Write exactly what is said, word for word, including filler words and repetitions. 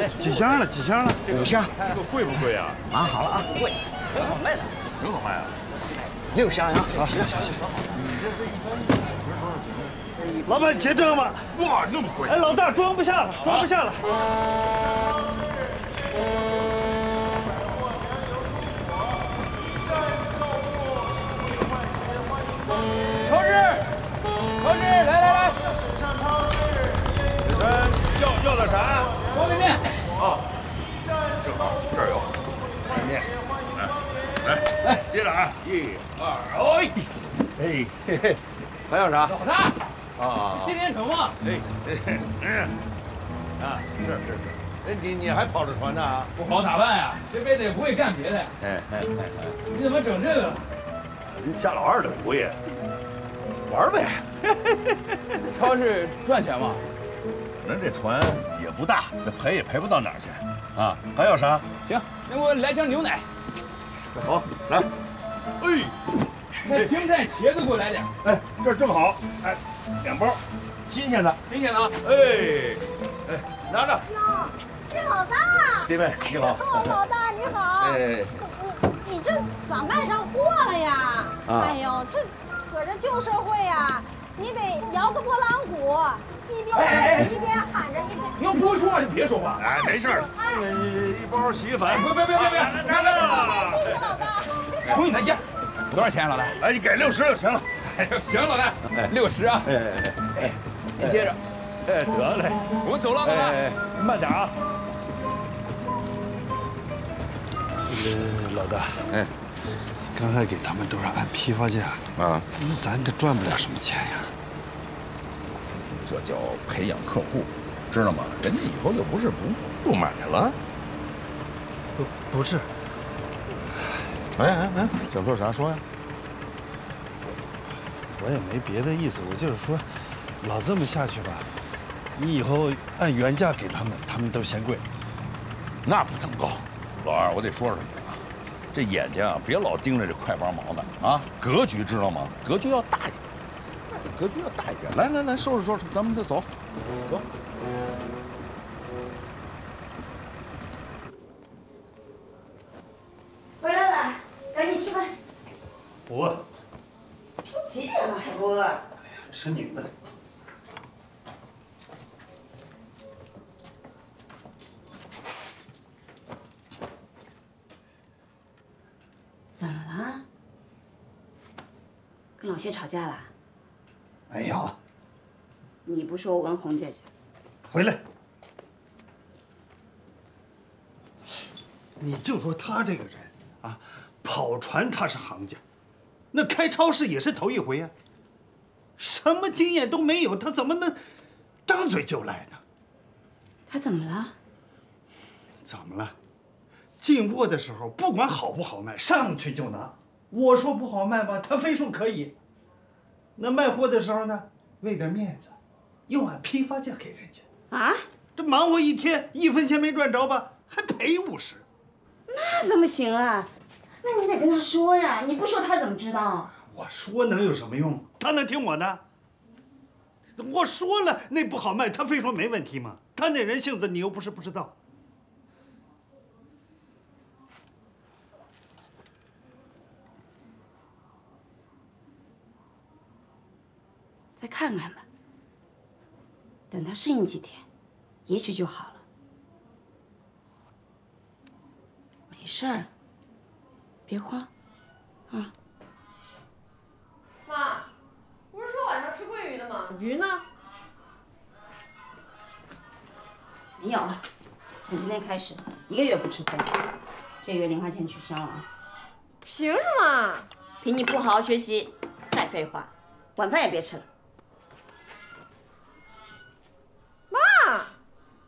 嘞，几箱了？几箱了？ 五箱。 这个贵不贵啊？ 码好了啊， 不贵，很好卖的。 很好卖啊。 六箱呀。好，行行行。 老板结账吧。 哇，那么贵！ 哎，老大装不下了，装不下了。 超市，超市，来来来。 李三，要要点啥？ 方便面。 啊，正好这儿有方便面。来来来，接着啊，一二，哎，哎嘿嘿，还要啥？ 老大。 啊， 新年成吗？ 哎，嗯，啊，是是是，哎，你你还跑着船呢？ 不跑咋办呀？这辈子也不会干别的呀。 哎哎哎哎， 你怎么整这个？ 人夏老二的主意，玩呗。 超市赚钱吗？ 反正这船也不大，这赔也赔不到哪儿去，啊，还要啥？ 行，那我来箱牛奶。 好，来，哎。 那青菜、茄子给我来点。 哎，这正好，哎，两包，新鲜的， 新鲜的啊！ 哎，哎，拿着。 哟，谢老大。 弟妹，你好。 哦，老大你好。 哎， 你这咋卖上货了呀？ 啊、 哎呦，这可这旧社会呀，你得摇个拨浪鼓，一边卖着一边喊着一边。 你要不说话就别说话。 哎，没事儿。 哎， 一包洗衣粉。 别别别别别， 拿着。谢谢老大。 瞅你那样。多少钱，老大？ 哎，你给六十就行了。 哎，行，老大，六十啊。 哎哎哎， 您接着。 哎，得嘞， 我们走了，老大。 哎，慢点啊。 呃，老大， 哎， 刚才给他们都是按批发价啊， 那咱可赚不了什么钱呀。 这叫培养客户，知道吗？人家以后又不是不不买了。 不，不是。 哎哎哎，想说啥说呀？ 我也没别的意思，我就是说，老这么下去吧，你以后按原价给他们，他们都嫌贵。 那不能够，老二，我得说说你啊，这眼睛啊，别老盯着这快八毛的啊，格局知道吗？格局要大一点，格局要大一点。来来来，收拾收拾，咱们就走，走。 回来了，赶紧吃饭。 不饿。 都几点了还不饿？哎呀， 吃你的。 怎么了？跟老谢吵架了？ 没有。 你不说文红在这。 回来。你就说他这个人啊，跑船他是行家，那开超市也是头一回啊，什么经验都没有，他怎么能张嘴就来呢？ 他怎么了？ 怎么了？进货的时候不管好不好卖，上去就拿。我说不好卖吧，他非说可以。那卖货的时候呢，为点面子，又按批发价给人家。 啊？ 这忙活一天，一分钱没赚着吧，还赔五十。 那怎么行啊？那你得跟他说呀，你不说他怎么知道？ 我说能有什么用？他能听我的？我说了那不好卖，他非说没问题吗？他那人性子你又不是不知道。 再看看吧，等他适应几天，也许就好了。没事儿，别慌，啊。 妈，不是说晚上吃桂鱼的吗？鱼呢？ 没有，从今天开始一个月不吃荤，这月零花钱取消了啊。 凭什么？ 凭你不好好学习。再废话，晚饭也别吃了。